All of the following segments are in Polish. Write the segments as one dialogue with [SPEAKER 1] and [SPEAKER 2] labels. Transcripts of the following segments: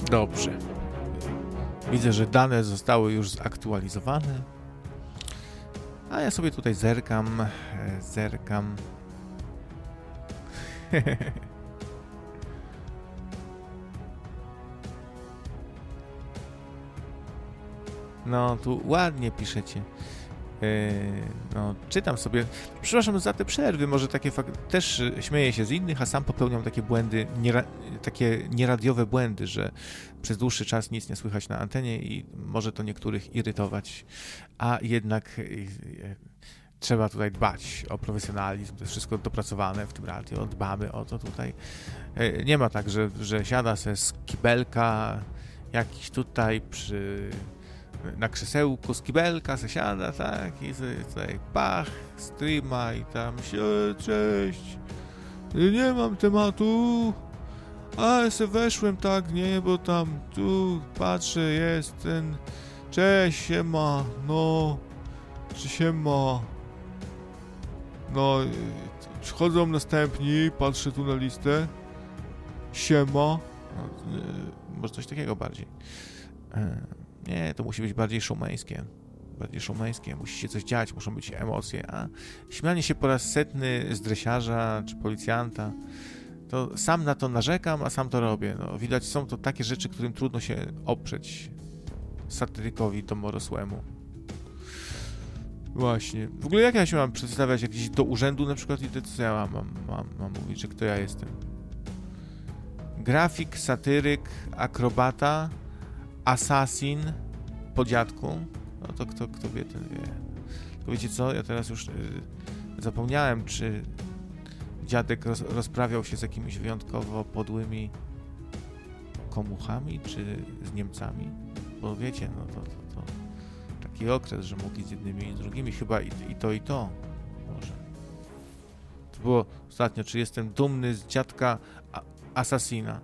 [SPEAKER 1] Dobrze. Widzę, że dane zostały już zaktualizowane. A ja sobie tutaj zerkam. No, tu ładnie piszecie. No, czytam sobie. Przepraszam za te przerwy, może takie też śmieję się z innych, a sam popełniam takie błędy, takie nieradiowe błędy, że przez dłuższy czas nic nie słychać na antenie i może to niektórych irytować, a jednak trzeba tutaj dbać o profesjonalizm, to jest wszystko dopracowane w tym radio, dbamy o to tutaj. Nie ma tak, że siada se z kibelka jakiś tutaj na krzesełku z kibelka se siada, tak, i tutaj pach, streama i tam się, cześć, nie mam tematu, a ja se weszłem, tak, nie, bo tam tu patrzę, jest ten, cześć, siema, no, czy siema, no, chodzą następni, patrzę tu na listę, siema, no, może coś takiego bardziej. Nie, to musi być bardziej szumejskie. Musi się coś dziać, muszą być emocje. A śmianie się po raz setny z dresiarza czy policjanta, to sam na to narzekam, a sam to robię. No, widać, są to takie rzeczy, którym trudno się oprzeć satyrykowi domorosłemu. Właśnie. W ogóle jak ja się mam przedstawiać jakiś do urzędu na przykład i co ja mam mówić, że kto ja jestem? Grafik, satyryk, akrobata, assassin po dziadku, no to kto wie, ten wie. Tylko wiecie co, ja teraz już zapomniałem, czy dziadek rozprawiał się z jakimiś wyjątkowo podłymi komuchami, czy z Niemcami, bo wiecie, no to taki okres, że mogli z jednymi i z drugimi, chyba i to może. To było ostatnio, czy jestem dumny z dziadka asasina.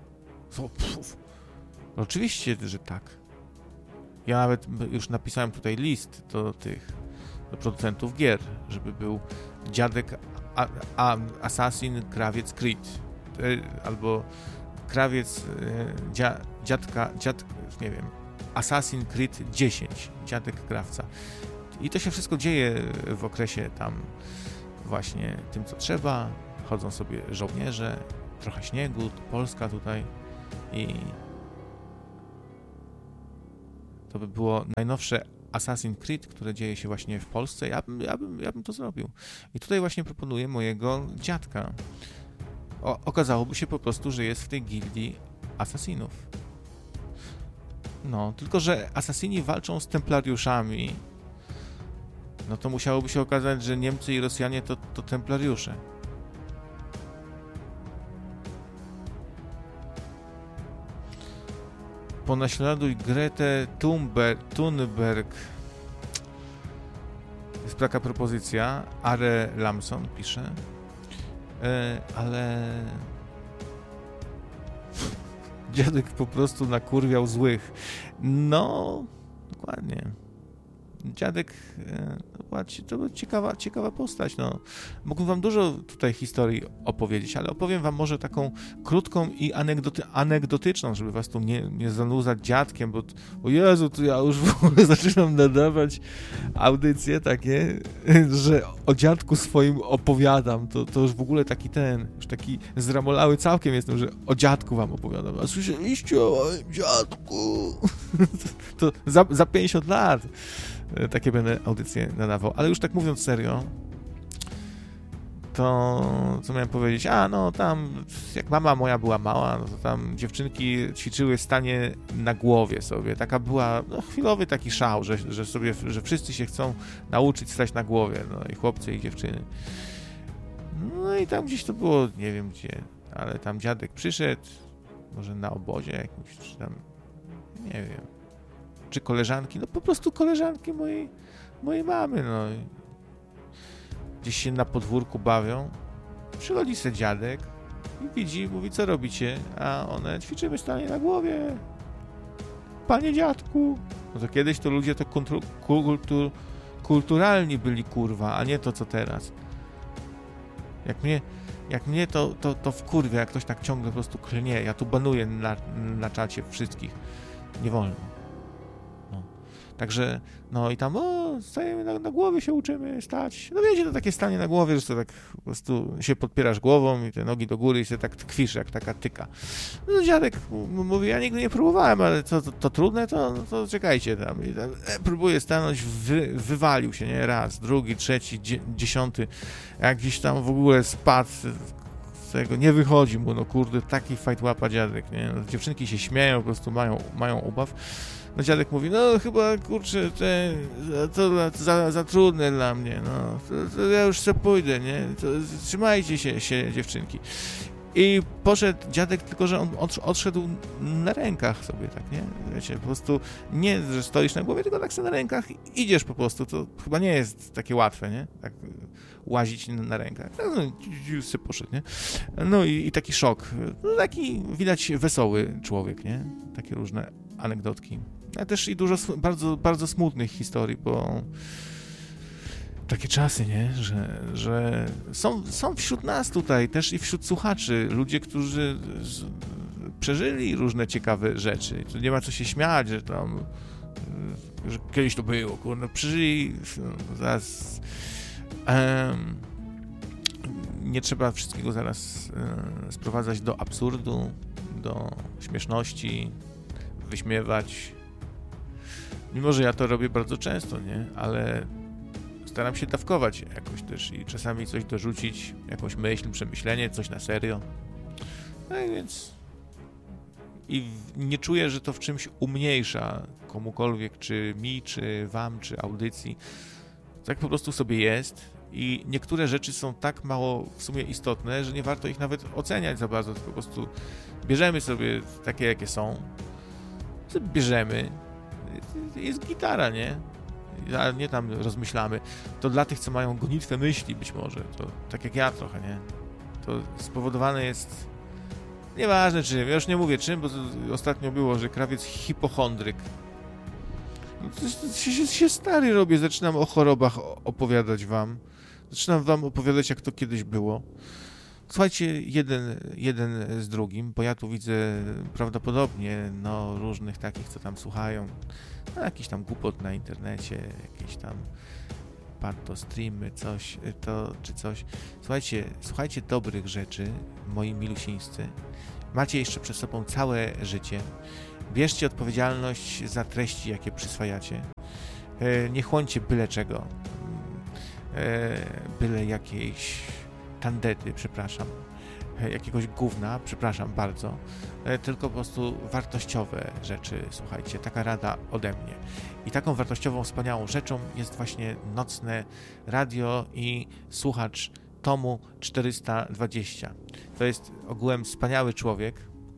[SPEAKER 1] Oczywiście, że tak. Ja nawet już napisałem tutaj list do producentów gier, żeby był dziadek Assassin Krawiec Creed, albo Krawiec dziadka, nie wiem, Assassin Creed 10, dziadek krawca. I to się wszystko dzieje w okresie tam właśnie tym, co trzeba. Chodzą sobie żołnierze, trochę śniegu, Polska tutaj i to by było najnowsze Assassin's Creed, które dzieje się właśnie w Polsce. Ja bym to zrobił. I tutaj właśnie proponuję mojego dziadka. Okazałoby się po prostu, że jest w tej gildii asasinów. No, tylko że asasini walczą z templariuszami. No to musiałoby się okazać, że Niemcy i Rosjanie to templariusze. Ponaśladuj Gretę Thunberg. Jest taka propozycja. Are Lamson pisze. Ale dziadek po prostu nakurwiał złych. No, dokładnie. Dziadek to była ciekawa postać. No. Mógłbym wam dużo tutaj historii opowiedzieć, ale opowiem wam może taką krótką i anegdotyczną, żeby was tu nie zanudzać dziadkiem, bo o Jezu, to ja już w ogóle zaczynam nadawać audycje takie, że o dziadku swoim opowiadam. To już w ogóle już taki zramolały całkiem jestem, że o dziadku wam opowiadam. A słyszeliście o moim dziadku? To za 50 lat. Takie będę audycje nadawał. Ale już tak mówiąc serio, to co miałem powiedzieć? No tam, jak mama moja była mała, no to tam dziewczynki ćwiczyły stanie na głowie sobie. Taka była, chwilowy taki szał, że wszyscy się chcą nauczyć stać na głowie. No i chłopcy i dziewczyny. No i tam gdzieś to było, nie wiem gdzie, ale tam dziadek przyszedł, może na obozie jakimś, czy tam, nie wiem. Czy koleżanki, no po prostu koleżanki mojej mamy, no. Gdzieś się na podwórku bawią, przychodzi se dziadek i widzi, mówi, co robicie? A one, ćwiczymy stanie na głowie. Panie dziadku. No to kiedyś to ludzie to kulturalni byli, kurwa, a nie to, co teraz. Jak mnie Jak mnie to wkurwia, jak ktoś tak ciągle po prostu klnie. Ja tu banuję na czacie wszystkich. Nie wolno. No. Także, no i tam, stajemy na głowie się uczymy stać. No wiecie, to takie stanie na głowie, że to tak po prostu się podpierasz głową i te nogi do góry i się tak tkwisz, jak taka tyka. No dziadek mówi, ja nigdy nie próbowałem, ale to trudne, to czekajcie tam. I tam próbuje stanąć, wywalił się, nie? Raz, drugi, trzeci, 10. Jak gdzieś tam w ogóle spadł z tego, nie wychodzi mu, no kurde, taki fajt łapa dziadek, nie? No, dziewczynki się śmieją, po prostu mają ubaw. No dziadek mówi, no chyba, kurczę, to za trudne dla mnie, no, to ja już se pójdę, nie, to trzymajcie się dziewczynki. I poszedł dziadek, tylko że on odszedł na rękach sobie, tak, nie, wiecie, po prostu nie, że stoisz na głowie, tylko tak sobie na rękach idziesz po prostu, to chyba nie jest takie łatwe, nie, tak łazić na rękach, no już sobie poszedł, nie, no i taki szok, no taki widać wesoły człowiek, nie, takie różne anegdotki. Ale też i dużo bardzo, bardzo smutnych historii, bo takie czasy, nie? Że są wśród nas tutaj, też i wśród słuchaczy, ludzie, którzy przeżyli różne ciekawe rzeczy. Tu nie ma co się śmiać, że tam że kiedyś to było, kurde, przeżyli zaraz. Nie trzeba wszystkiego zaraz sprowadzać do absurdu, do śmieszności, wyśmiewać. Mimo że ja to robię bardzo często, nie? Ale staram się dawkować jakoś też i czasami coś dorzucić, jakąś myśl, przemyślenie, coś na serio. No i więc... I nie czuję, że to w czymś umniejsza komukolwiek, czy mi, czy wam, czy audycji. Tak po prostu sobie jest i niektóre rzeczy są tak mało w sumie istotne, że nie warto ich nawet oceniać za bardzo, po prostu bierzemy sobie takie, jakie są, bierzemy, jest gitara, nie? A nie tam rozmyślamy. To dla tych, co mają gonitwę myśli być może, to tak jak ja trochę, nie? To spowodowane jest, nieważne czym, ja już nie mówię czym, bo ostatnio było, że krawiec hipochondryk. Się stary robię, zaczynam o chorobach opowiadać wam. Zaczynam wam opowiadać, jak to kiedyś było. Słuchajcie, jeden z drugim, bo ja tu widzę prawdopodobnie różnych takich, co tam słuchają, jakiś tam głupot na internecie, jakieś tam streamy, coś, czy coś. Słuchajcie dobrych rzeczy, moi milusińscy. Macie jeszcze przed sobą całe życie. Bierzcie odpowiedzialność za treści, jakie przyswajacie. Nie chłoncie byle czego. Byle jakiejś tandety, przepraszam. Jakiegoś gówna, przepraszam bardzo. Tylko po prostu wartościowe rzeczy, słuchajcie. Taka rada ode mnie. I taką wartościową, wspaniałą rzeczą jest właśnie nocne radio i słuchacz Tomu 420. To jest ogółem wspaniały człowiek.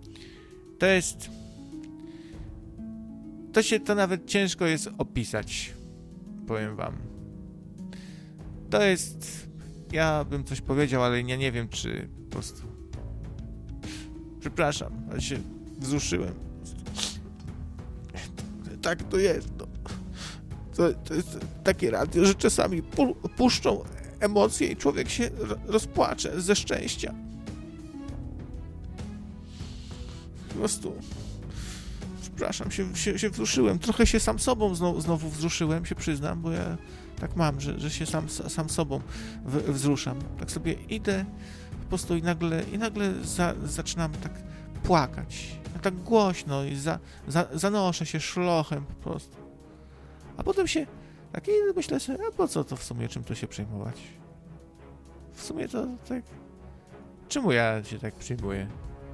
[SPEAKER 1] To nawet ciężko jest opisać, powiem wam. To jest... Ja bym coś powiedział, ale ja nie wiem, czy po prostu... Przepraszam, ale się wzruszyłem. Tak to jest, no. To jest takie radio, że czasami puszczą emocje i człowiek się rozpłacze ze szczęścia. Po prostu... Przepraszam, się wzruszyłem. Trochę się sam sobą znowu wzruszyłem, się przyznam, bo ja tak mam, że się sam sobą wzruszam. Tak sobie idę po prostu i nagle zaczynam tak płakać. Tak głośno i zanoszę się szlochem po prostu. A potem się tak myślę sobie, a po co to w sumie, czym to się przejmować? W sumie to tak... Czemu ja się tak przejmuję?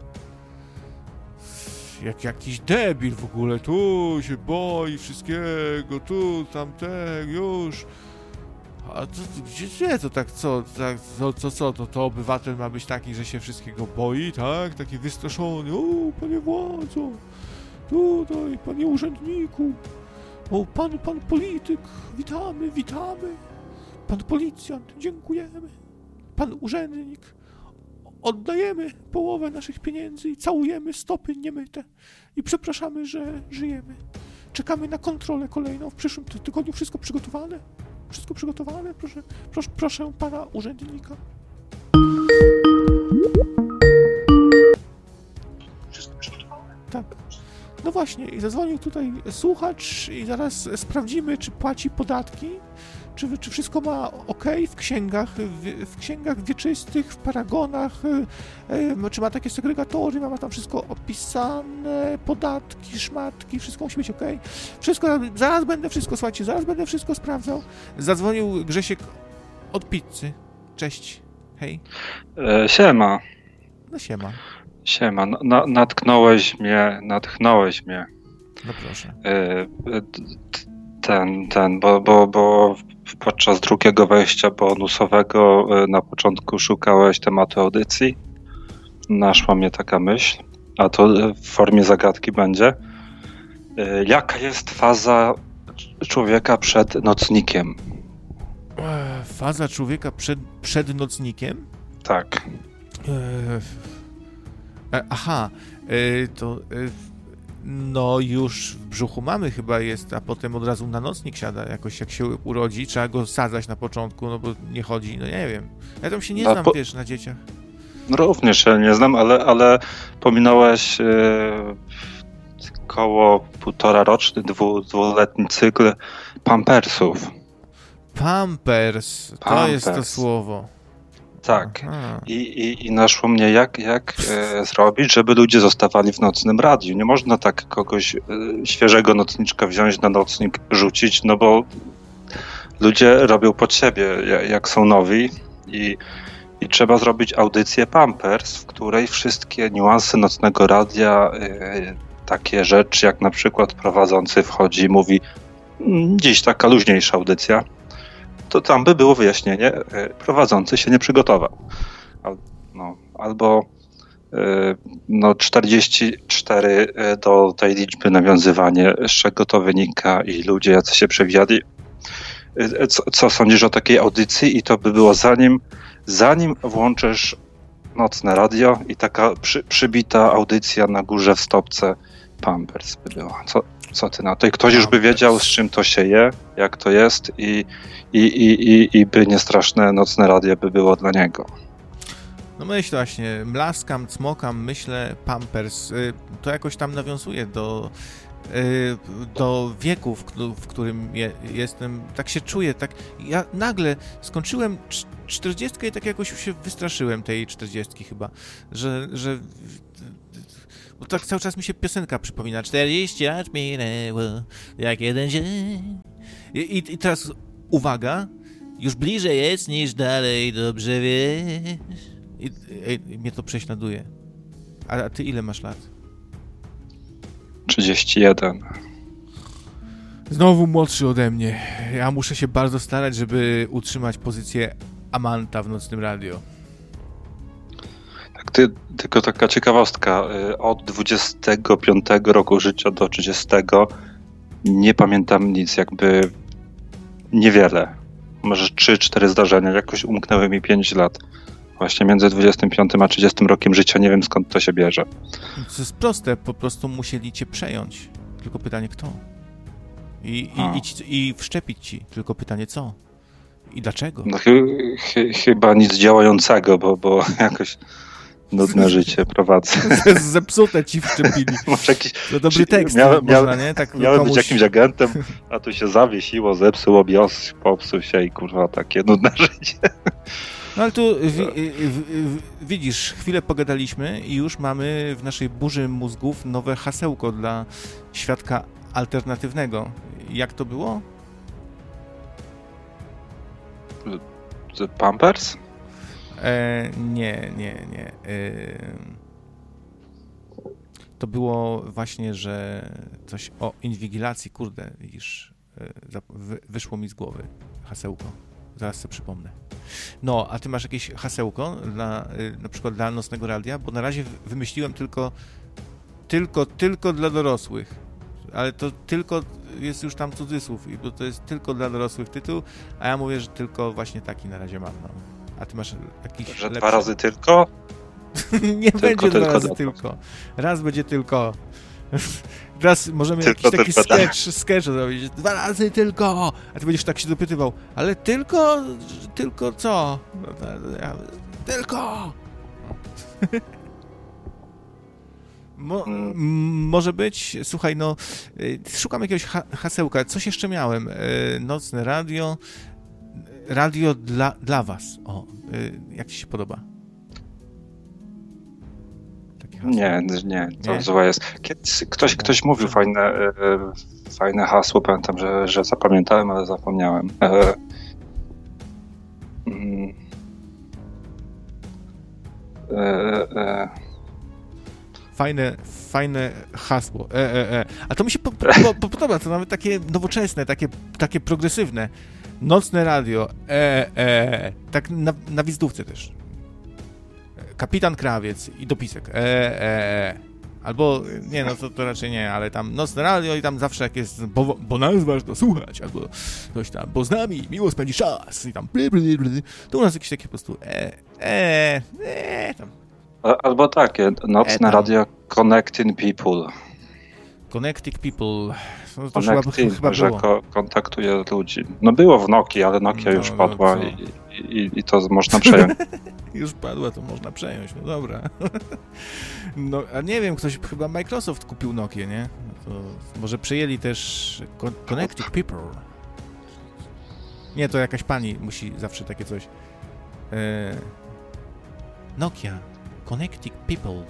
[SPEAKER 1] Jak jakiś debil w ogóle, tu się boi wszystkiego, tu, tamtego, już. A to, gdzie to tak, to obywatel ma być taki, że się wszystkiego boi, tak? Taki wystraszony, o, panie władzo, tutaj, panie urzędniku, o, pan polityk, witamy, pan policjant, dziękujemy, pan urzędnik. Oddajemy połowę naszych pieniędzy i całujemy stopy niemyte. I przepraszamy, że żyjemy. Czekamy na kontrolę kolejną w przyszłym tygodniu. Wszystko przygotowane? Wszystko przygotowane? Proszę pana urzędnika. Tak. No właśnie, i zadzwonił tutaj słuchacz i zaraz sprawdzimy, czy płaci podatki, czy wszystko ma w księgach, w księgach wieczystych, w paragonach, czy ma takie segregatory, ma tam wszystko opisane, podatki, szmatki, wszystko musi być Wszystko, zaraz będę wszystko sprawdzał. Zadzwonił Grzesiek od pizzy. Cześć, hej.
[SPEAKER 2] Siema.
[SPEAKER 1] No siema.
[SPEAKER 2] Siema, natchnąłeś mnie.
[SPEAKER 1] No proszę.
[SPEAKER 2] Bo podczas drugiego wejścia bonusowego na początku szukałeś tematu audycji. Naszła mnie taka myśl, a to w formie zagadki będzie. Jaka jest faza człowieka przed nocnikiem?
[SPEAKER 1] Faza człowieka przed nocnikiem?
[SPEAKER 2] Tak.
[SPEAKER 1] No już w brzuchu mamy chyba jest, a potem od razu na nocnik siada jakoś, jak się urodzi, trzeba go sadzać na początku, no bo nie chodzi, no nie wiem. Ja tam się nie znam, wiesz, na dzieciach.
[SPEAKER 2] No również się nie znam, ale pominąłeś koło 1,5-roczny, dwuletni cykl pampersów.
[SPEAKER 1] Pampers, to jest to słowo.
[SPEAKER 2] Tak. I naszło mnie, jak zrobić, żeby ludzie zostawali w nocnym radiu. Nie można tak kogoś świeżego nocniczka wziąć na nocnik, rzucić, no bo ludzie robią pod siebie, jak są nowi i trzeba zrobić audycję Pampers, w której wszystkie niuanse nocnego radia, takie rzeczy jak na przykład prowadzący wchodzi i mówi dziś taka luźniejsza audycja, to tam by było wyjaśnienie, prowadzący się nie przygotował. Albo 44 do tej liczby nawiązywanie, z czego to wynika i ludzie jacy się przewijali. Co sądzisz o takiej audycji? I to by było zanim włączysz nocne radio i taka przybita audycja na górze w stopce Pampers by była. Co ty na to? I ktoś już by wiedział, z czym to się je, jak to jest i by niestraszne nocne radio by było dla niego.
[SPEAKER 1] No myślę właśnie, mlaskam, cmokam, myślę Pampers. To jakoś tam nawiązuje do wieku, w którym jestem. Tak się czuję, tak. Ja nagle skończyłem 40 i tak jakoś się wystraszyłem tej 40 chyba, że bo tak cały czas mi się piosenka przypomina. 40 lat minęło, jak jeden dzień. I teraz uwaga, już bliżej jest niż dalej, dobrze wiesz. I mnie to prześladuje. A ty ile masz lat?
[SPEAKER 2] 31.
[SPEAKER 1] Znowu młodszy ode mnie. Ja muszę się bardzo starać, żeby utrzymać pozycję amanta w nocnym radio.
[SPEAKER 2] Tak, tylko taka ciekawostka. Od 25 roku życia do 30 nie pamiętam nic, jakby niewiele. Może 3-4 zdarzenia. Jakoś umknęły mi 5 lat. Właśnie między 25 a 30 rokiem życia nie wiem, skąd to się bierze.
[SPEAKER 1] To jest proste, po prostu musieli cię przejąć. Tylko pytanie kto? I wszczepić ci. Tylko pytanie co? I dlaczego?
[SPEAKER 2] No chyba nic działającego, bo jakoś nudne życie prowadzę.
[SPEAKER 1] Zepsute ci wszczepili.
[SPEAKER 2] Może jakiś,
[SPEAKER 1] to dobry tekst, można, nie? Tak
[SPEAKER 2] miałem być jakimś agentem, a tu się zawiesiło, zepsuło bios, popsuł się i kurwa takie nudne życie.
[SPEAKER 1] No ale tu widzisz, chwilę pogadaliśmy i już mamy w naszej burzy mózgów nowe hasełko dla świadka alternatywnego. Jak to było?
[SPEAKER 2] Pampers?
[SPEAKER 1] Nie. To było właśnie, że coś o inwigilacji, kurde, widzisz, wyszło mi z głowy hasełko. Zaraz sobie przypomnę. No, a ty masz jakieś hasełko na przykład dla nocnego radia? Bo na razie wymyśliłem tylko dla dorosłych. Ale to tylko jest już tam cudzysłów, bo to jest tylko dla dorosłych tytuł, a ja mówię, że tylko właśnie taki na razie mam. No. A ty masz jakiś
[SPEAKER 2] że
[SPEAKER 1] lepszy?
[SPEAKER 2] 2 razy tylko?
[SPEAKER 1] Nie będzie 2 razy tylko. Raz będzie tylko. Teraz możemy jakiś taki sketch zrobić. 2 razy tylko! A ty będziesz tak się dopytywał, ale tylko co? Tylko! Może być. Słuchaj, no szukam jakiegoś hasełka. Coś jeszcze miałem. Nocne radio. Radio dla was. O, jak ci się podoba?
[SPEAKER 2] Nie, to złe jest. Ktoś mówił fajne hasło, pamiętam, że zapamiętałem, ale zapomniałem.
[SPEAKER 1] Fajne hasło. A to mi się podoba, to nawet takie nowoczesne, takie progresywne. Nocne radio. Tak na wizdówce też. Kapitan Krawiec i dopisek. Albo, nie, no to raczej nie, ale tam nocne radio i tam zawsze jak jest, bo nazwasz to słuchać, albo coś tam, bo z nami miło spędzi czas i tam to u nas jakieś takie po prostu tam.
[SPEAKER 2] Albo takie, nocne radio Connecting People.
[SPEAKER 1] Connecting People. No to
[SPEAKER 2] chyba że kontaktuje ludzi. No było w Nokii, ale Nokia już padła i to można przejąć.
[SPEAKER 1] Już padła, to można przejąć, no dobra. No, a nie wiem, ktoś chyba Microsoft kupił Nokię, nie? No to może przejęli też Connecting People. Nie, to jakaś pani musi zawsze takie coś. Nokia. Connecting People.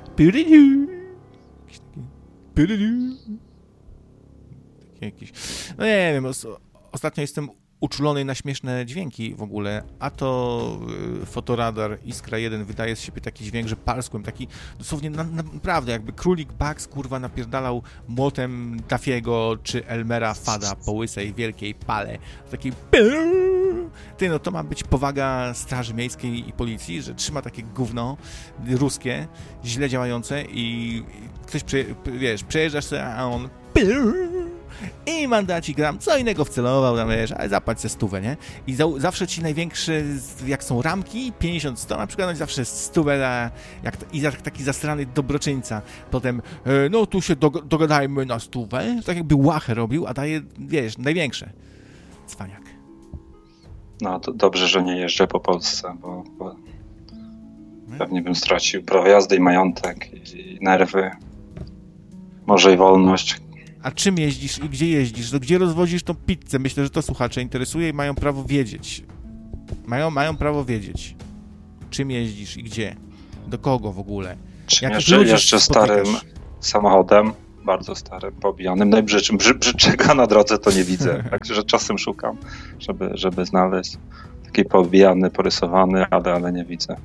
[SPEAKER 1] Jakiś. No nie wiem, ostatnio jestem uczulony na śmieszne dźwięki w ogóle, a to fotoradar Iskra 1 wydaje z siebie taki dźwięk, że palskłem, taki dosłownie naprawdę jakby królik Bugs kurwa napierdalał młotem Daffy'ego czy Elmera Fada po łysej wielkiej pale. Taki ty, no to ma być powaga Straży Miejskiej i Policji, że trzyma takie gówno ruskie, źle działające i ktoś, przejeżdżasz sobie, a on i mandacik gram, co innego wcelował, tam wiesz, ale zapłać se 100, nie? I zawsze ci największe, jak są ramki, 50-100 na przykład, no zawsze 100 i taki zasrany dobroczyńca. Potem, no tu się dogadajmy na 100, tak jakby łachę robił, a daje, wiesz, największe. Cwaniak.
[SPEAKER 2] No to dobrze, że nie jeżdżę po Polsce, bo pewnie bym stracił prawo jazdy i majątek, i nerwy, może i wolność.
[SPEAKER 1] A czym jeździsz i gdzie jeździsz? To gdzie rozwozisz tą pizzę? Myślę, że to słuchacze interesuje i mają prawo wiedzieć. Mają prawo wiedzieć, czym jeździsz i gdzie. Do kogo w ogóle.
[SPEAKER 2] Czym jeszcze starym samochodem, bardzo starym, pobijanym, najbrzydszym. Brzydszego na drodze to nie widzę, także czasem szukam, żeby znaleźć taki pobijany, porysowany, ale nie widzę.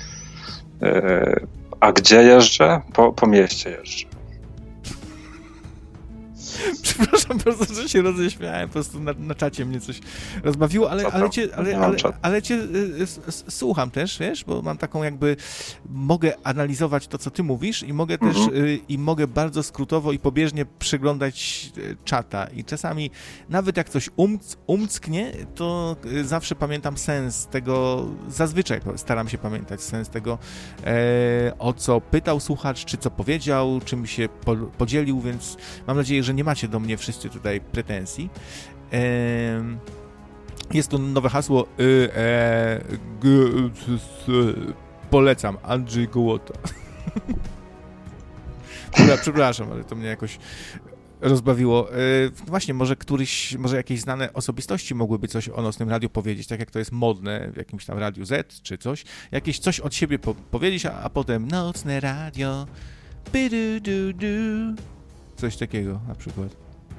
[SPEAKER 2] A gdzie jeżdżę? Po mieście jeżdżę.
[SPEAKER 1] Przepraszam bardzo, że się roześmiałem, po prostu na czacie mnie coś rozbawiło, ale cię słucham też, wiesz, bo mam taką jakby, mogę analizować to, co ty mówisz i mogę też, i mogę bardzo skrótowo i pobieżnie przeglądać czata i czasami nawet jak coś umcknie, to zawsze pamiętam sens tego, zazwyczaj staram się pamiętać sens tego, o co pytał słuchacz, czy co powiedział, czym się podzielił, więc mam nadzieję, że nie macie do mnie wszyscy tutaj pretensji. Jest to nowe hasło. Polecam. Andrzej Gołota. Przepraszam, ale to mnie jakoś rozbawiło. Właśnie, może jakieś znane osobistości mogłyby coś o Nocnym Radiu powiedzieć, tak jak to jest modne w jakimś tam Radiu Z czy coś. Jakieś coś od siebie powiedzieć, a potem Nocne Radio. Coś takiego na przykład.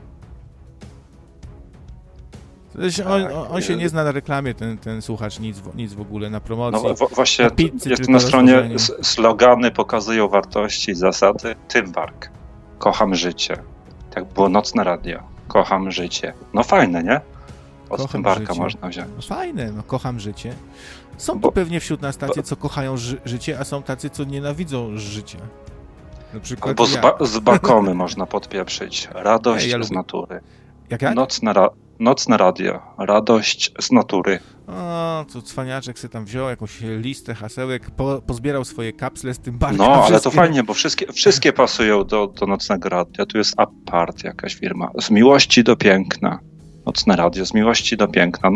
[SPEAKER 1] On się nie zna na reklamie, ten słuchacz, nic w ogóle na promocji.
[SPEAKER 2] No właśnie, jest na stronie slogany pokazują wartości, zasady. Tymbark. Kocham życie. Tak było Nocne Radio. Kocham życie. No fajne, nie? Od Tymbarka można wziąć.
[SPEAKER 1] No fajne, no kocham życie. Są tu pewnie wśród nas tacy, co kochają życie, a są tacy, co nienawidzą życia. Na przykład
[SPEAKER 2] albo z Bakomy można podpieprzyć. Radość z natury.
[SPEAKER 1] Jak?
[SPEAKER 2] Nocne radio. Radość z natury.
[SPEAKER 1] O, to cwaniaczek sobie tam wziął jakąś listę hasełek, pozbierał swoje kapsle z tym barkiem.
[SPEAKER 2] No, ale to fajnie, bo wszystkie pasują do Nocnego Radia. Tu jest Apart, jakaś firma. Z miłości do piękna. Nocne Radio, z miłości do piękna.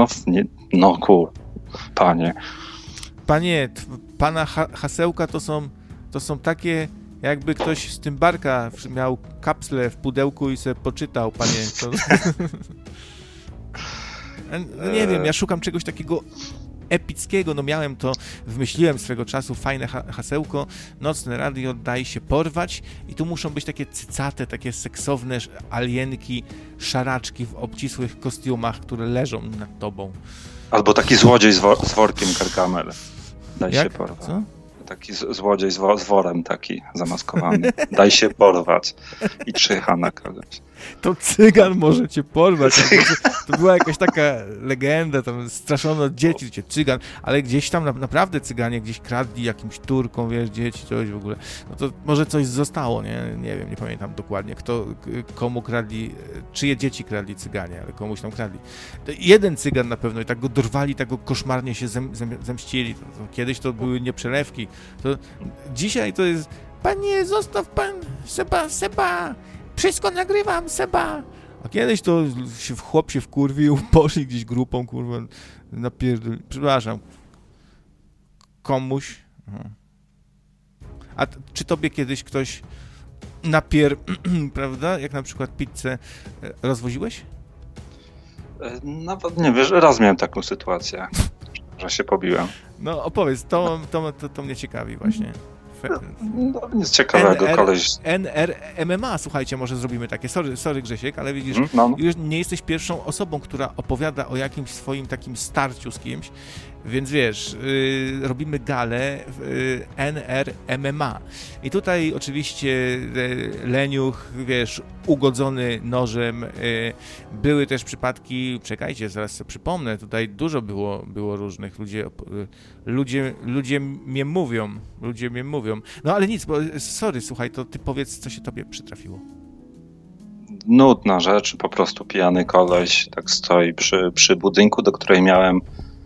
[SPEAKER 2] Panie.
[SPEAKER 1] Panie, pana hasełka to są takie Jakby ktoś z tym barka miał kapslę w pudełku i sobie poczytał, panie, to... No nie wiem, ja szukam czegoś takiego epickiego, no miałem to, wymyśliłem swego czasu fajne hasełko, nocne radio, daj się porwać i tu muszą być takie cycate, takie seksowne alienki, szaraczki w obcisłych kostiumach, które leżą nad tobą.
[SPEAKER 2] Albo taki złodziej z workiem Gargamel. Daj się porwać.
[SPEAKER 1] Co?
[SPEAKER 2] Taki złodziej z worem taki zamaskowany. Daj się porwać. I czyha na kogoś.
[SPEAKER 1] To cygan może cię porwać. To była jakaś taka legenda, tam straszono dzieci, że cygan, ale gdzieś tam naprawdę cyganie gdzieś kradli jakimś Turkom, wiesz, dzieci, coś w ogóle. No to może coś zostało, nie wiem, nie pamiętam dokładnie, komu kradli, czyje dzieci kradli cyganie, ale komuś tam kradli. To jeden cygan na pewno i tak go dorwali, tak go koszmarnie się zemścili. Kiedyś to były nieprzelewki. Dzisiaj to jest, panie, zostaw pan Seba, wszystko nagrywam, Seba. A kiedyś to chłop się wkurwił, poszli gdzieś grupą, kurwa, przepraszam, komuś. A czy tobie kiedyś ktoś prawda, jak na przykład pizzę rozwoziłeś?
[SPEAKER 2] Nawet nie wiesz, raz miałem taką sytuację, że się pobiłem.
[SPEAKER 1] No opowiedz, to mnie ciekawi właśnie.
[SPEAKER 2] No, nic ciekawego, koleś...
[SPEAKER 1] MMA, słuchajcie, może zrobimy takie. Sorry Grzesiek, ale widzisz, już nie jesteś pierwszą osobą, która opowiada o jakimś swoim takim starciu z kimś, więc wiesz, robimy galę MMA. I tutaj oczywiście leniuch, wiesz, ugodzony nożem. Były też przypadki, czekajcie, zaraz sobie przypomnę, tutaj dużo było różnych, ludzie mnie mówią. No ale nic, bo sorry, słuchaj, to ty powiedz, co się tobie przytrafiło.
[SPEAKER 2] Nudna rzecz, po prostu pijany koleś tak stoi przy budynku, do której miałem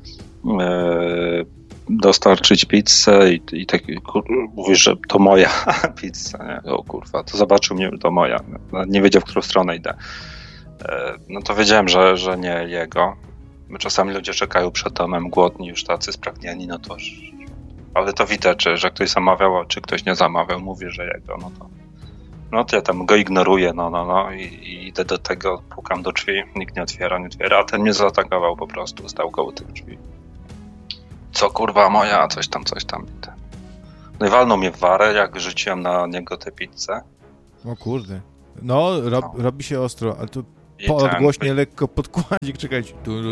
[SPEAKER 2] dostarczyć pizzę i tak mówisz, że to moja pizza, nie? O kurwa, to zobaczył mnie, to moja. Nie wiedział, w którą stronę idę. No to wiedziałem, że nie jego. Czasami ludzie czekają przed domem głodni, już tacy spragnieni, no to ale to widać, że ktoś zamawiał, czy ktoś nie zamawiał, mówi, że jego, no to ja tam go ignoruję, i idę do tego, pukam do drzwi, nikt nie otwiera, a ten mnie zaatakował po prostu, stał koło tych drzwi. Co kurwa moja, coś tam. No i walnął mnie w warę, jak rzuciłem na niego tę pizzę.
[SPEAKER 1] O kurde. No, robi się ostro, ale tu odgłośnie lekko podkładzik, czekajcie.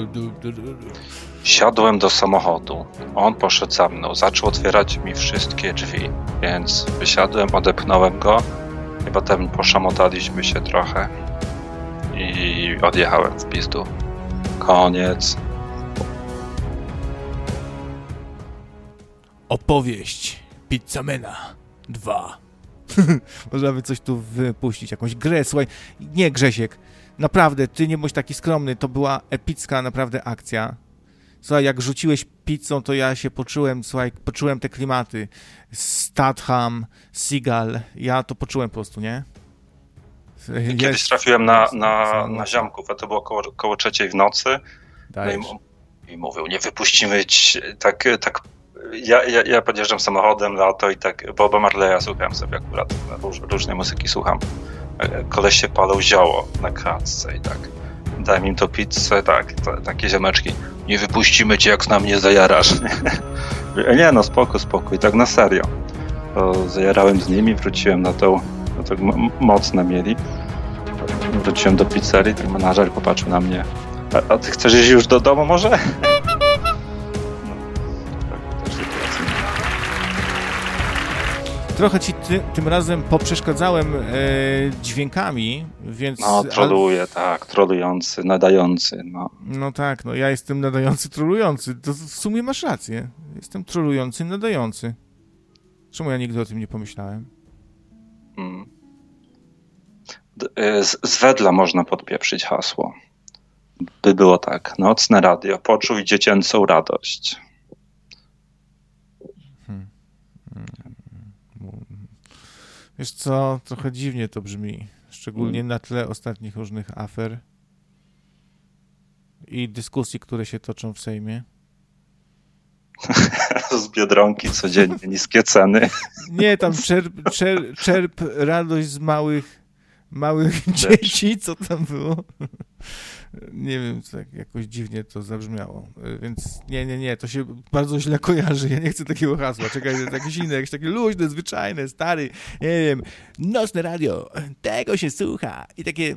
[SPEAKER 2] Siadłem do samochodu, on poszedł za mną, zaczął otwierać mi wszystkie drzwi, więc wysiadłem, odepchnąłem go i potem poszamotaliśmy się trochę i odjechałem w pizdu. Koniec.
[SPEAKER 1] Opowieść Pizzamena 2. Można by coś tu wypuścić, jakąś grę. Słuchaj, nie Grzesiek, naprawdę, ty nie bądź taki skromny, to była epicka naprawdę akcja. Słuchaj, jak rzuciłeś pizzą, to ja się poczułem te klimaty. Statham, Seagal, ja to poczułem po prostu, nie?
[SPEAKER 2] Kiedyś trafiłem na ziomków, a to było koło 3:00 w nocy. I mówił, nie wypuścimy tak. Ja podjeżdżam samochodem, lato i tak Boba Marleya słucham sobie akurat, różne muzyki słucham. Koleś się palał zioło na klatce i tak. Dałem im to pizzę, takie ziomeczki. Nie wypuścimy cię, jak na mnie zajarasz. Nie no, spoko, i tak na serio. To zajarałem z nimi, wróciłem na to mocne mieli. Wróciłem do pizzerii, ten menadżer popatrzył na mnie. A ty chcesz iść już do domu może?
[SPEAKER 1] Trochę ci tym razem poprzeszkadzałem dźwiękami, więc...
[SPEAKER 2] No, troluję, tak, trolujący, nadający, no.
[SPEAKER 1] No tak, ja jestem nadający, trolujący, to w sumie masz rację. Jestem trolujący, nadający. Czemu ja nigdy o tym nie pomyślałem?
[SPEAKER 2] Z wedla można podpieprzyć hasło. By było tak, nocne radio, poczuj dziecięcą radość.
[SPEAKER 1] Wiesz co, trochę dziwnie to brzmi, szczególnie na tle ostatnich różnych afer i dyskusji, które się toczą w Sejmie.
[SPEAKER 2] Z Biedronki codziennie, niskie ceny.
[SPEAKER 1] Nie, tam czerp radość z małych dzieci, co tam było. Nie wiem, tak jakoś dziwnie to zabrzmiało, więc nie, to się bardzo źle kojarzy, ja nie chcę takiego hasła, czekaj, jakieś inne, jakieś takie luźne, zwyczajne, stary, nie wiem, nocne radio, tego się słucha i takie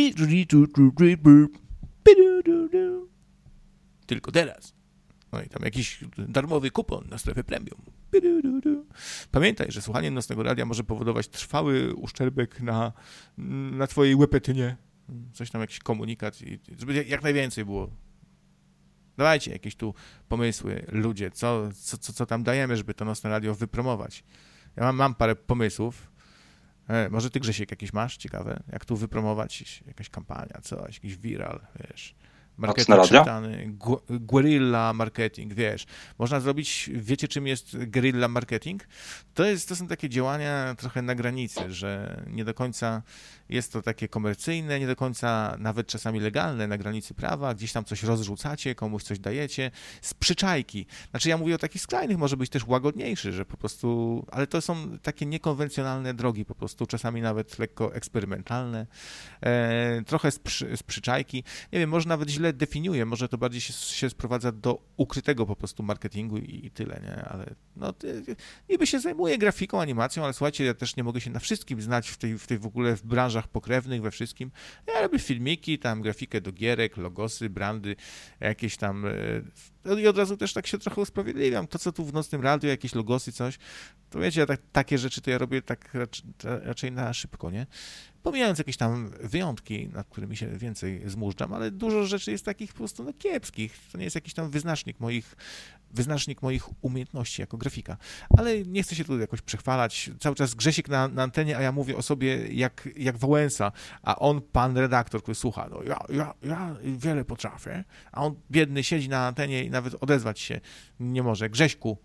[SPEAKER 1] tylko teraz. No i tam jakiś darmowy kupon na strefę premium. Pamiętaj, że słuchanie nocnego radia może powodować trwały uszczerbek na twojej łepetynie. Coś tam, jakiś komunikat, żeby jak najwięcej było. Dawajcie jakieś tu pomysły, ludzie, co tam dajemy, żeby to nocne radio wypromować. Ja mam parę pomysłów. Może ty, Grzesiek, jakiś masz ciekawe? Jak tu wypromować? Jakaś kampania, coś, jakiś viral, wiesz. Marketing czytany, guerrilla marketing, wiesz. Można zrobić, wiecie czym jest guerrilla marketing? To są takie działania trochę na granicy, że nie do końca jest to takie komercyjne, nie do końca nawet czasami legalne na granicy prawa, gdzieś tam coś rozrzucacie, komuś coś dajecie, z przyczajki. Znaczy ja mówię o takich skrajnych, może być też łagodniejszy, że po prostu, ale to są takie niekonwencjonalne drogi po prostu, czasami nawet lekko eksperymentalne, trochę z przyczajki. Nie wiem, może nawet źle definiuję, może to bardziej się sprowadza do ukrytego po prostu marketingu i tyle, nie? Ale no, niby się zajmuję grafiką, animacją, ale słuchajcie, ja też nie mogę się na wszystkim znać w tej w ogóle w branżach pokrewnych, we wszystkim. Ja robię filmiki, tam grafikę do gierek, logosy, brandy, jakieś tam i od razu też tak się trochę usprawiedliwiam. To, co tu w nocnym radiu, jakieś logosy, coś, to wiecie, takie rzeczy to ja robię tak raczej na szybko, nie? Pomijając jakieś tam wyjątki, nad którymi się więcej zmużdżam, ale dużo rzeczy jest takich po prostu kiepskich. To nie jest jakiś tam wyznacznik moich umiejętności jako grafika. Ale nie chcę się tu jakoś przechwalać. Cały czas Grzesiek na antenie, a ja mówię o sobie jak Wałęsa, a on, pan redaktor, który słucha, no ja wiele potrafię, a on biedny siedzi na antenie i nawet odezwać się nie może. Grześku.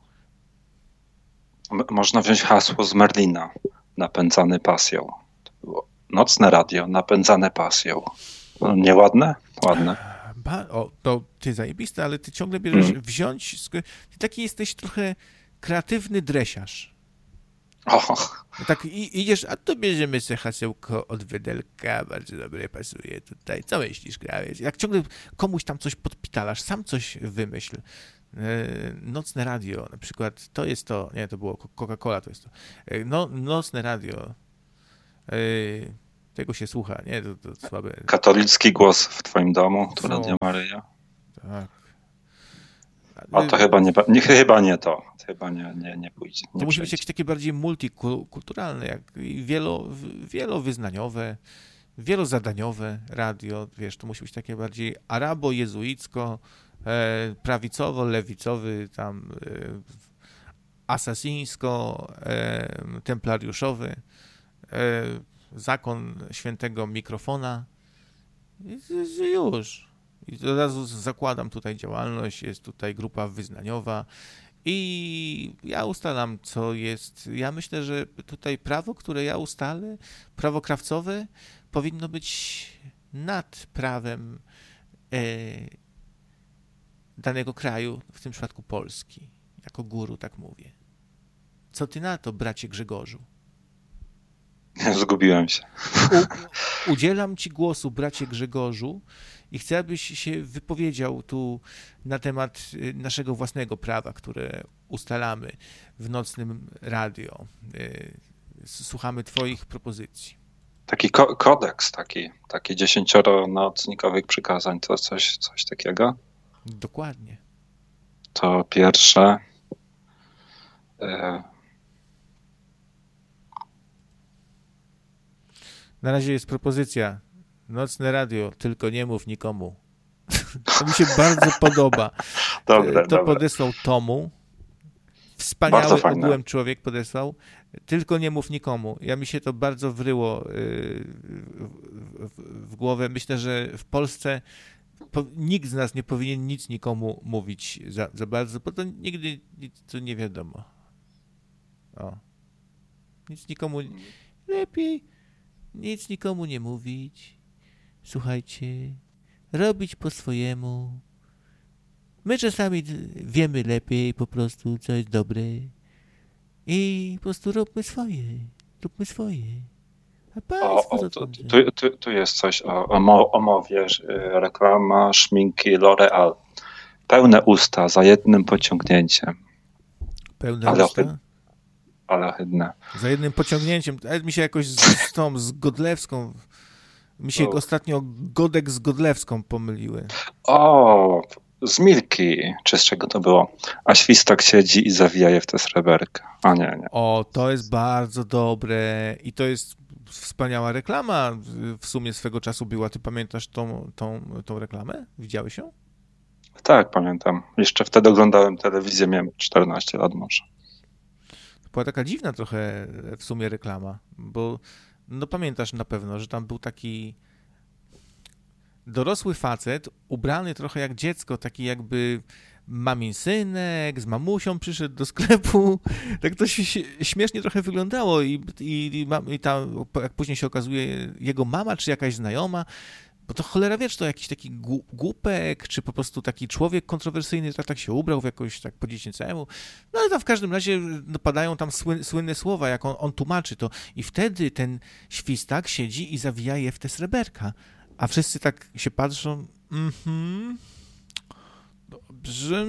[SPEAKER 2] Można wziąć hasło z Merlina, napędzany pasją. To było nocne radio, napędzane pasją. No, nieładne? Ładne.
[SPEAKER 1] To ty zajebiste, ale ty ciągle bierzesz wziąć... Ty taki jesteś trochę kreatywny dresiarz. Tak idziesz, a to bierzemy sobie hasełko od Wedelka, bardzo dobre, pasuje tutaj. Co myślisz, krawiec? Jak ciągle komuś tam coś podpitalasz, sam coś wymyśl. Nocne radio, na przykład, to jest to, nie, to było Coca-Cola, to jest to. Nocne radio, tego się słucha, nie, to słabe.
[SPEAKER 2] Katolicki głos w twoim domu, to Radio Maryja.
[SPEAKER 1] Tak.
[SPEAKER 2] A to chyba nie to. Chyba nie pójdzie.
[SPEAKER 1] To musi być jakieś takie bardziej multikulturalne, jak wielowyznaniowe, wielozadaniowe radio, wiesz, to musi być takie bardziej arabo-jezuicko, prawicowo-lewicowy, tam asasyńsko, templariuszowy, zakon świętego mikrofona. Już. I od razu zakładam tutaj działalność, jest tutaj grupa wyznaniowa i ja ustalam, co jest. Ja myślę, że tutaj prawo, które ja ustalę, prawo krawcowe, powinno być nad prawem danego kraju, w tym przypadku Polski. Jako guru tak mówię. Co ty na to, bracie Grzegorzu?
[SPEAKER 2] Zgubiłem się.
[SPEAKER 1] Udzielam ci głosu, bracie Grzegorzu, i chcę, abyś się wypowiedział tu na temat naszego własnego prawa, które ustalamy w nocnym radio. Słuchamy twoich propozycji.
[SPEAKER 2] Taki kodeks, taki 10-nocnikowych przykazań, to coś takiego?
[SPEAKER 1] Dokładnie.
[SPEAKER 2] To pierwsze...
[SPEAKER 1] Na razie jest propozycja. Nocne radio, tylko nie mów nikomu. To mi się bardzo podoba. To podesłał Tomu. Wspaniały ogółem człowiek podesłał. Tylko nie mów nikomu. Mi się to bardzo wryło w głowę. Myślę, że w Polsce nikt z nas nie powinien nic nikomu mówić za bardzo, bo to nigdy to nie wiadomo. Nic nikomu... Lepiej nic nikomu nie mówić. Słuchajcie, robić po swojemu. My czasami wiemy lepiej po prostu, co jest dobre i po prostu róbmy swoje. A państwo
[SPEAKER 2] tu jest coś o mowie, reklama szminki L'Oreal. Pełne usta za jednym pociągnięciem.
[SPEAKER 1] Pełne usta?
[SPEAKER 2] Ale ohydne.
[SPEAKER 1] Za jednym pociągnięciem. Mi się jakoś z Godlewską, mi się ostatnio Godek z Godlewską pomyliły.
[SPEAKER 2] Z Milki, czy z czego to było? A świstak siedzi i zawija je w tę sreberkę. A nie.
[SPEAKER 1] To jest bardzo dobre i to jest wspaniała reklama w sumie swego czasu była. Ty pamiętasz tą reklamę? Widziałeś ją?
[SPEAKER 2] Tak, pamiętam. Jeszcze wtedy oglądałem telewizję, miałem 14 lat może.
[SPEAKER 1] To była taka dziwna trochę w sumie reklama, bo no pamiętasz na pewno, że tam był taki dorosły facet, ubrany trochę jak dziecko, taki jakby mamin synek, z mamusią przyszedł do sklepu. Tak to śmiesznie trochę wyglądało i tam, jak później się okazuje, jego mama czy jakaś znajoma, bo to cholera wie, czy to jakiś taki głupek, czy po prostu taki człowiek kontrowersyjny, tak się ubrał w jakoś tak po dziecięcemu. No ale tam w każdym razie padają tam słynne słowa, jak on tłumaczy to. I wtedy ten świstak siedzi i zawija je w te sreberka. A wszyscy tak się patrzą, dobrze.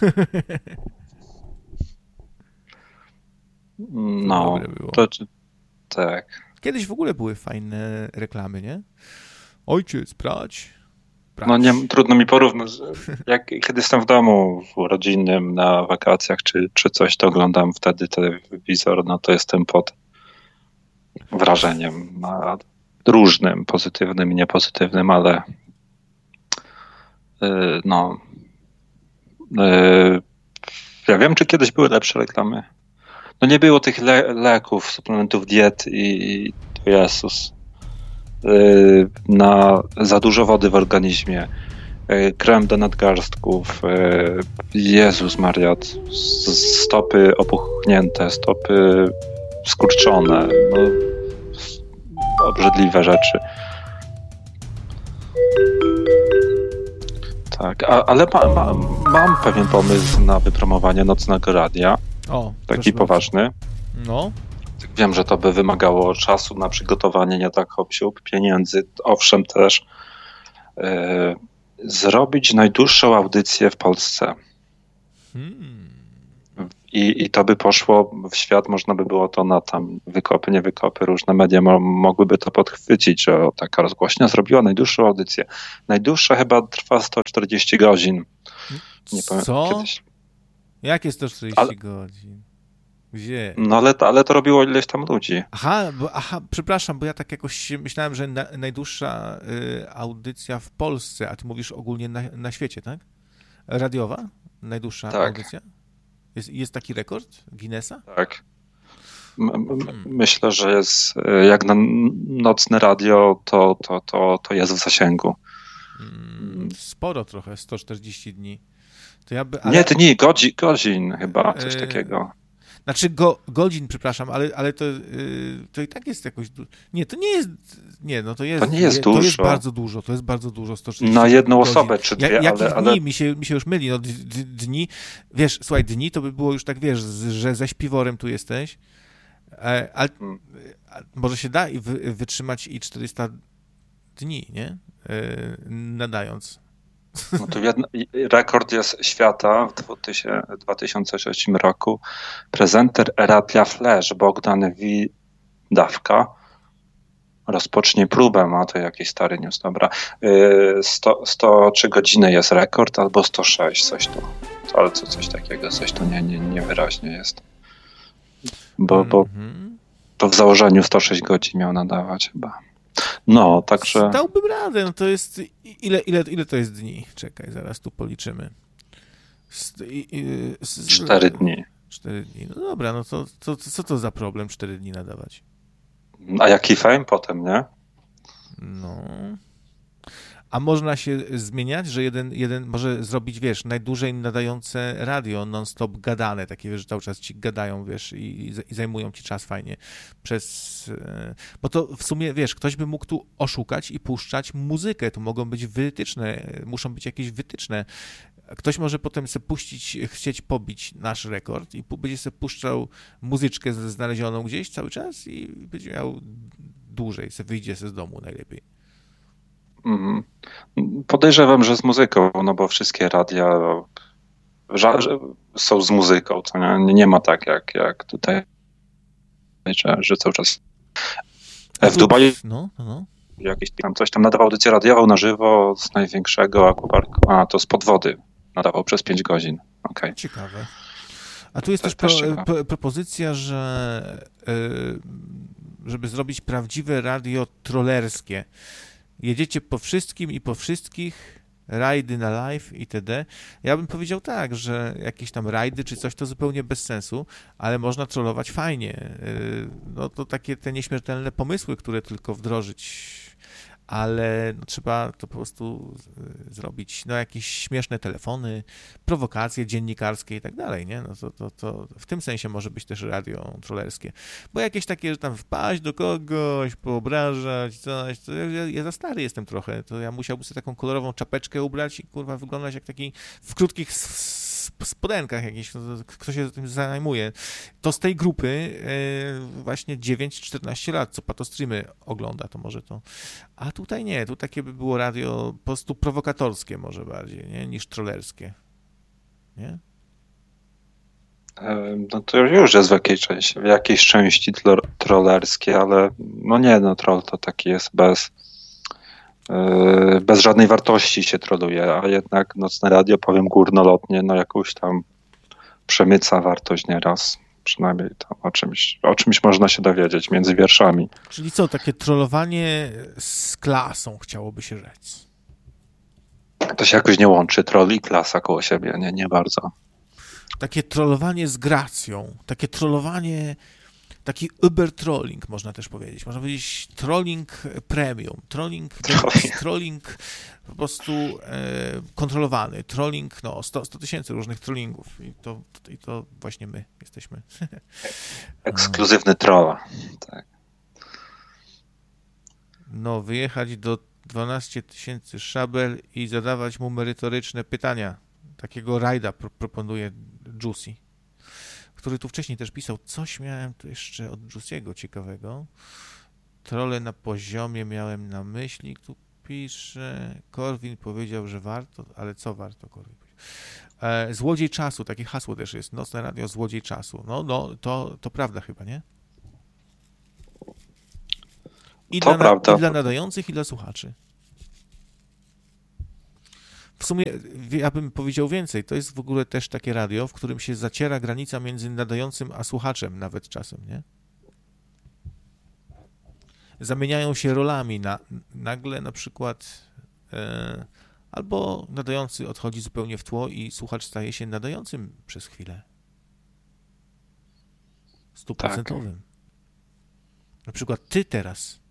[SPEAKER 2] No, to tak.
[SPEAKER 1] Kiedyś w ogóle były fajne reklamy, nie? Ojciec, prać.
[SPEAKER 2] No nie, trudno mi porównać. Kiedy jestem w domu rodzinnym na wakacjach czy coś, to oglądam wtedy telewizor, no to jestem pod wrażeniem różnym, pozytywnym i niepozytywnym, ale ja wiem, czy kiedyś były lepsze reklamy. No nie było tych leków, suplementów diet i Jezus. Na za dużo wody w organizmie, krem do nadgarstków, Jezus Maria, stopy opuchnięte, stopy skurczone, no, obrzydliwe rzeczy. Tak, ale mam pewien pomysł na wypromowanie nocnego radia, taki poważny.
[SPEAKER 1] No.
[SPEAKER 2] Wiem, że to by wymagało czasu na przygotowanie, nie tak hop-siup, pieniędzy, owszem też. Zrobić najdłuższą audycję w Polsce. I to by poszło w świat, można by było to na tam wykopy, nie wykopy, różne media mogłyby to podchwycić, że taka rozgłośnia zrobiła najdłuższą audycję. Najdłuższa chyba trwa 140 godzin.
[SPEAKER 1] Nie pamiętam kiedyś. Jakie 140 godzin? Gdzie?
[SPEAKER 2] No ale to robiło ileś tam ludzi.
[SPEAKER 1] Aha, przepraszam, bo ja tak jakoś myślałem, że najdłuższa audycja w Polsce, a ty mówisz ogólnie na świecie, tak? Radiowa? Najdłuższa audycja? Jest taki rekord Guinnessa?
[SPEAKER 2] Tak. Myślę, że jest, jak na nocne radio, to jest w zasięgu.
[SPEAKER 1] Sporo trochę, 140 dni. To
[SPEAKER 2] Nie dni, godzin chyba, coś takiego.
[SPEAKER 1] Znaczy godzin, przepraszam, ale to i tak jest jakoś... Nie, to nie jest... Nie, no to jest...
[SPEAKER 2] To nie jest dużo.
[SPEAKER 1] To jest bardzo dużo, 140
[SPEAKER 2] na jedną
[SPEAKER 1] godzin.
[SPEAKER 2] osobę, czy dwie,
[SPEAKER 1] ale... Dni? Mi się już myli, no dni... Wiesz, słuchaj, dni to by było już tak, wiesz, że ze śpiworem tu jesteś, ale może się da wytrzymać i 400 dni, nie? Nadając.
[SPEAKER 2] No to rekord jest świata w 2003 roku. Prezenter Radia Flash Bogdan Dawka rozpocznie próbę, ma to jakiś stary news, dobra. 103 godziny jest rekord, albo 106, coś tu. Ale coś takiego, coś tu niewyraźnie jest. Bo to w założeniu 106 godzin miał nadawać chyba. No, także...
[SPEAKER 1] Dałbym radę, no to jest... Ile to jest dni? Czekaj, zaraz tu policzymy.
[SPEAKER 2] 4 dni.
[SPEAKER 1] 4 dni, no dobra, no to co to za problem 4 dni nadawać?
[SPEAKER 2] A jaki fame potem, nie?
[SPEAKER 1] No... A można się zmieniać, że jeden może zrobić, wiesz, najdłużej nadające radio, non-stop gadane, takie, wiesz, że cały czas ci gadają, wiesz, i zajmują ci czas fajnie bo to w sumie, wiesz, ktoś by mógł tu oszukać i puszczać muzykę, tu mogą być wytyczne, muszą być jakieś wytyczne, Ktoś może potem sobie chcieć pobić nasz rekord i będzie sobie puszczał muzyczkę znalezioną gdzieś cały czas i będzie miał dłużej, sobie wyjdzie z domu najlepiej.
[SPEAKER 2] Podejrzewam, że z muzyką, no bo wszystkie radia są z muzyką, to nie ma tak jak tutaj, że cały czas w Dubaju jakiś tam coś tam nadawał audycję radiową na żywo z największego aquaparku, to z pod wody nadawał przez 5 godzin. Okay.
[SPEAKER 1] Ciekawe. A tu jest też propozycja, że żeby zrobić prawdziwe radio trollerskie. Jedziecie po wszystkim i po wszystkich, rajdy na live itd. Ja bym powiedział tak, że jakieś tam rajdy czy coś to zupełnie bez sensu, ale można trollować fajnie. No to takie te nieśmiertelne pomysły, które tylko wdrożyć, ale trzeba to po prostu zrobić, jakieś śmieszne telefony, prowokacje dziennikarskie i tak dalej, nie? No to w tym sensie może być też radio trollerskie, bo jakieś takie, że tam wpaść do kogoś, poobrażać, coś, to ja za stary jestem trochę, to ja musiałbym sobie taką kolorową czapeczkę ubrać i kurwa wyglądać jak taki w krótkich spodenkach jakiś, kto się tym zajmuje. To z tej grupy właśnie 9-14 lat, co patostreamy ogląda, to może to. A tutaj nie, tu takie by było radio po prostu prowokatorskie może bardziej, nie? Niż trollerskie. Nie?
[SPEAKER 2] No to już jest w jakiejś części trollerskie, ale troll to taki jest bez żadnej wartości się troluje, a jednak nocne radio, powiem górnolotnie, jakąś tam przemyca wartość nieraz. Przynajmniej tam o czymś można się dowiedzieć między wierszami.
[SPEAKER 1] Czyli co, takie trollowanie z klasą, chciałoby się rzec.
[SPEAKER 2] To się jakoś nie łączy, troll i klasa koło siebie, nie bardzo.
[SPEAKER 1] Takie trollowanie z gracją, takie trollowanie, taki uber trolling można też powiedzieć. Można powiedzieć trolling premium, trolling po prostu kontrolowany, trolling, 100 tysięcy różnych trollingów i to właśnie my jesteśmy.
[SPEAKER 2] Ekskluzywny trolla, tak.
[SPEAKER 1] Wyjechać do 12 tysięcy szabel i zadawać mu merytoryczne pytania. Takiego rajda proponuje Juicy, który tu wcześniej też pisał. Coś miałem tu jeszcze od Juicy'ego ciekawego. Trole na poziomie miałem na myśli. Tu pisze. Korwin powiedział, że warto, ale co warto, Korwin powiedział? Złodziej czasu, takie hasło też jest. Nocne radio Złodziej czasu. To prawda chyba, nie? I dla nadających, i dla słuchaczy. W sumie ja bym powiedział więcej. To jest w ogóle też takie radio, w którym się zaciera granica między nadającym a słuchaczem nawet czasem, nie? Zamieniają się rolami. Nagle na przykład albo nadający odchodzi zupełnie w tło i słuchacz staje się nadającym przez chwilę. 100%. Tak. Na przykład ty teraz.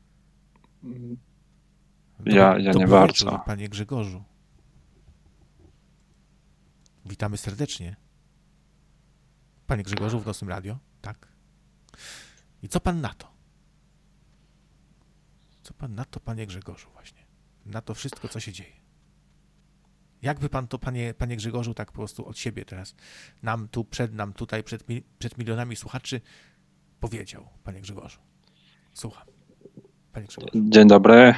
[SPEAKER 2] Ja nie bardzo.
[SPEAKER 1] Panie Grzegorzu. Witamy serdecznie. Panie Grzegorzu w Nocnym Radio. Tak. I co pan na to? Co pan na to, panie Grzegorzu, właśnie? Na to wszystko, co się dzieje. Jakby pan to, panie Grzegorzu, tak po prostu od siebie teraz przed milionami słuchaczy powiedział, panie Grzegorzu. Słucham. Panie Grzegorzu.
[SPEAKER 2] Dzień dobry.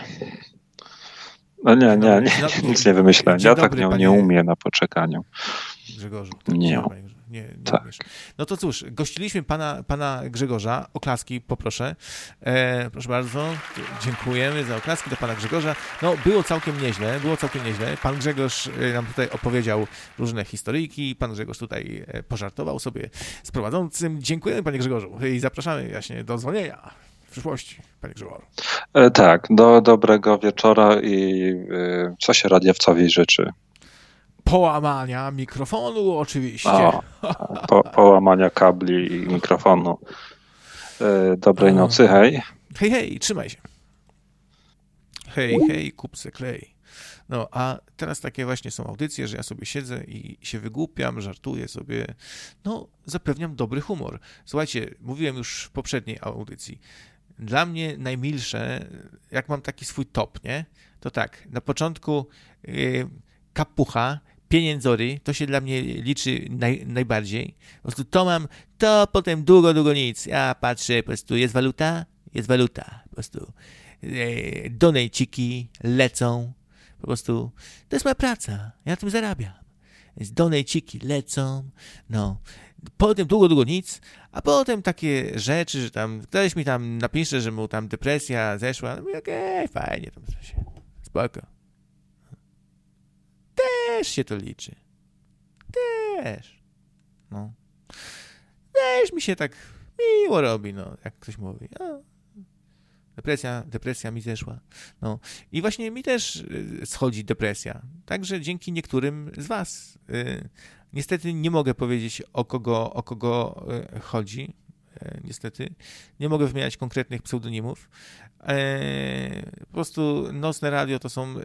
[SPEAKER 2] Nic nie wymyślę. Ja tak nie umiem na poczekaniu.
[SPEAKER 1] Grzegorzu.
[SPEAKER 2] Nie. Tak.
[SPEAKER 1] No to cóż, gościliśmy pana Grzegorza. Oklaski poproszę. Proszę bardzo. Dziękujemy za oklaski do pana Grzegorza. Było całkiem nieźle. Pan Grzegorz nam tutaj opowiedział różne historyjki. Pan Grzegorz tutaj pożartował sobie z prowadzącym. Dziękujemy, panie Grzegorzu, i zapraszamy właśnie do dzwonienia w przyszłości, panie Grzegorzu.
[SPEAKER 2] Tak, do dobrego wieczora i co się radiowcowi życzy?
[SPEAKER 1] Połamania mikrofonu oczywiście.
[SPEAKER 2] Połamania kabli i mikrofonu. Dobrej nocy, hej.
[SPEAKER 1] Hej, trzymaj się. Hej, kup se klej. A teraz takie właśnie są audycje, że ja sobie siedzę i się wygłupiam, żartuję sobie. Zapewniam dobry humor. Słuchajcie, mówiłem już w poprzedniej audycji. Dla mnie najmilsze, jak mam taki swój top, nie? To tak, na początku Kapucha pieniędzory, to się dla mnie liczy najbardziej. Po prostu to mam, to potem długo nic. Ja patrzę, po prostu jest waluta. Po prostu donejciki lecą. Po prostu to jest moja praca. Ja na tym zarabiam. Donejciki lecą. No. Potem długo nic, a potem takie rzeczy, że tam ktoś mi tam napisze, że mu tam depresja zeszła. No mówię, okej, fajnie, to się spoko. Też się to liczy. Też. No. Też mi się tak miło robi, no, jak ktoś mówi. No. Depresja mi zeszła. No. I właśnie mi też schodzi depresja. Także dzięki niektórym z was. Niestety nie mogę powiedzieć, o kogo chodzi. Niestety. Nie mogę wymieniać konkretnych pseudonimów. Po prostu nocne radio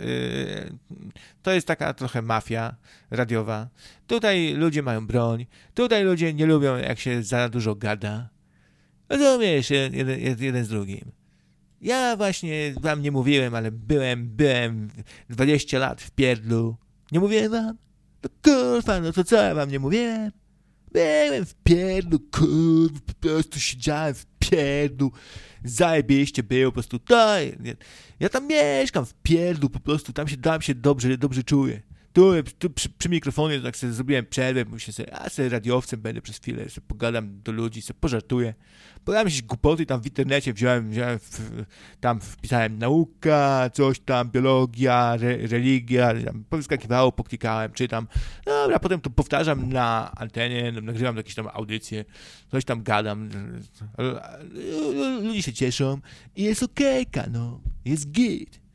[SPEAKER 1] to jest taka trochę mafia radiowa. Tutaj ludzie mają broń. Tutaj ludzie nie lubią, jak się za dużo gada. Rozumiesz, jeden z drugim. Ja właśnie wam nie mówiłem, ale byłem 20 lat w pierdlu. Nie mówiłem wam? No kurwa, no to co ja wam nie mówiłem? Byłem w pierdlu, kurwa, po prostu siedziałem w pierdlu. Zajebiście było, po prostu ja tam mieszkam w pierdlu, po prostu tam się dobrze czuję. Tu przy mikrofonie tak sobie zrobiłem przerwę, myślę sobie, sobie radiowcem będę przez chwilę, sobie pogadam do ludzi, sobie pożartuję. Pogadam jakieś głupoty tam w internecie, tam wpisałem nauka, coś tam, biologia, religia, tam powyskakiwało, poklikałem, czytam. Dobra, potem to powtarzam na antenie, nagrywam jakieś tam audycje, coś tam gadam. Ludzie się cieszą i jest okejka, no, jest git.